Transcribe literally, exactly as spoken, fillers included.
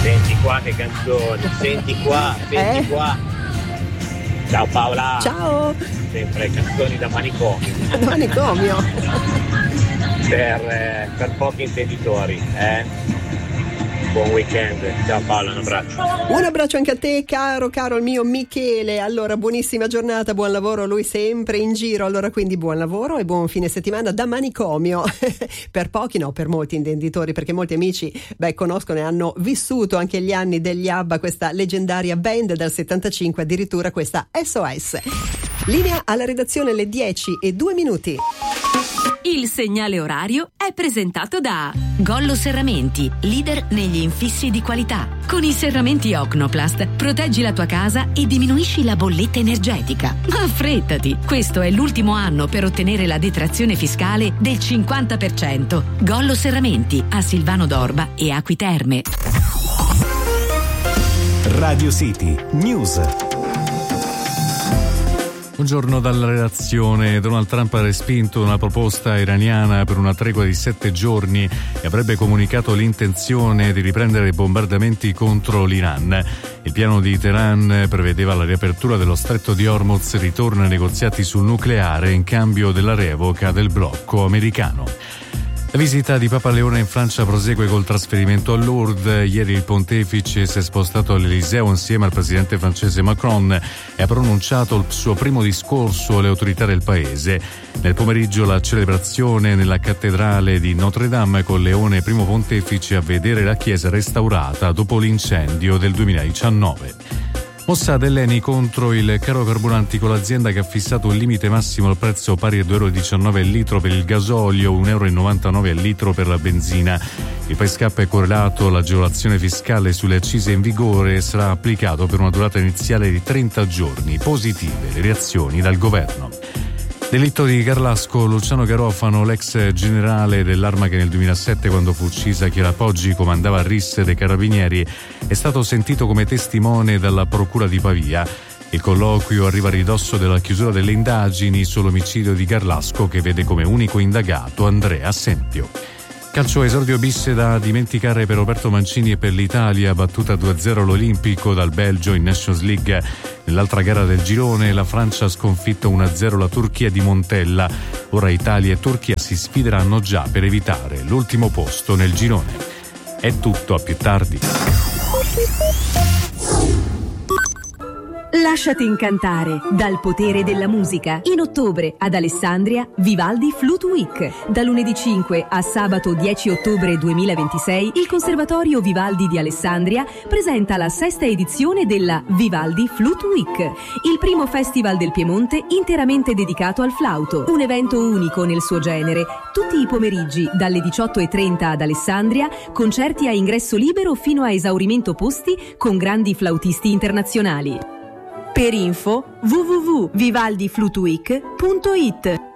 Senti qua che canzone, senti qua, senti Eh? qua. Ciao Paola. Ciao. Sempre canzoni da manicomio. Da manicomio. per, eh, per pochi intenditori, eh? Buon weekend, ciao Paola, un abbraccio. Un abbraccio anche a te, caro, caro il mio Michele. Allora, buonissima giornata, buon lavoro, lui sempre in giro. Allora, quindi buon lavoro e buon fine settimana da manicomio. Per pochi, no, per molti intenditori, perché molti amici, beh, conoscono e hanno vissuto anche gli anni degli ABBA, questa leggendaria band dal settantacinque, addirittura questa S O S. Linea alla redazione alle dieci e due minuti. Il segnale orario è presentato da Gollo Serramenti, leader negli infissi di qualità. Con i serramenti Ocnoplast proteggi la tua casa e diminuisci la bolletta energetica. Ma affrettati, questo è l'ultimo anno per ottenere la detrazione fiscale del cinquanta per cento. Gollo Serramenti a Silvano d'Orba e Acqui Terme. Radio City News. Buongiorno dalla redazione. Donald Trump ha respinto una proposta iraniana per una tregua di sette giorni e avrebbe comunicato l'intenzione di riprendere i bombardamenti contro l'Iran. Il piano di Teheran prevedeva la riapertura dello stretto di Hormuz e ritorno ai negoziati sul nucleare in cambio della revoca del blocco americano. La visita di Papa Leone in Francia prosegue col trasferimento a Lourdes. Ieri il pontefice si è spostato all'Eliseo insieme al presidente francese Macron e ha pronunciato il suo primo discorso alle autorità del paese. Nel pomeriggio la celebrazione nella cattedrale di Notre Dame con Leone primo pontefice a vedere la chiesa restaurata dopo l'incendio del duemiladiciannove. Mossa dell'Eni contro il caro carburanti con l'azienda che ha fissato un limite massimo al prezzo pari a due virgola diciannove euro al litro per il gasolio, un virgola novantanove euro al litro per la benzina. Il Paescap è correlato all'agevolazione fiscale sulle accise in vigore e sarà applicato per una durata iniziale di trenta giorni. Positive le reazioni dal governo. Delitto di Garlasco, Luciano Garofano, l'ex generale dell'arma che nel duemilasette, quando fu uccisa Chiara Poggi, comandava il R I S dei Carabinieri, è stato sentito come testimone dalla Procura di Pavia. Il colloquio arriva a ridosso della chiusura delle indagini sull'omicidio di Garlasco, che vede come unico indagato Andrea Sempio. Calcio, esordio bis da dimenticare per Roberto Mancini e per l'Italia, battuta due a zero all'Olimpico dal Belgio in Nations League. Nell'altra gara del girone la Francia ha sconfitto uno a zero la Turchia di Montella. Ora Italia e Turchia si sfideranno già per evitare l'ultimo posto nel girone. È tutto, a più tardi. Lasciati incantare dal potere della musica. In ottobre ad Alessandria Vivaldi Flute Week. Da lunedì cinque a sabato dieci ottobre duemilaventisei il Conservatorio Vivaldi di Alessandria presenta la sesta edizione della Vivaldi Flute Week, il primo festival del Piemonte interamente dedicato al flauto. Un evento unico nel suo genere. Tutti i pomeriggi dalle diciotto e trenta ad Alessandria, concerti a ingresso libero fino a esaurimento posti con grandi flautisti internazionali. Per info w w w punto vivaldi flute week punto it.